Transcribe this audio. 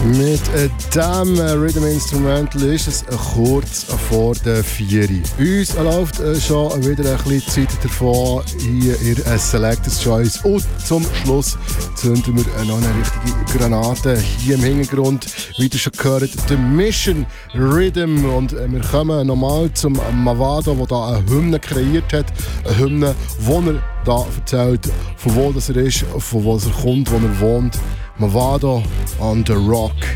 Mit diesem Rhythm Instrumental ist es kurz vor der 4. Uns läuft schon wieder ein bisschen Zeit davon hier in Selectors Choice. Und zum Schluss zünden wir noch eine richtige Granate hier im Hintergrund. Wie ihr schon gehört, The Mission Rhythm. Und wir kommen nochmal zum Mavado, der da eine Hymne kreiert hat. Eine Hymne, wo er da erzählt, von wo das er ist, von wo er kommt, wo er wohnt. Mavado on the Rock.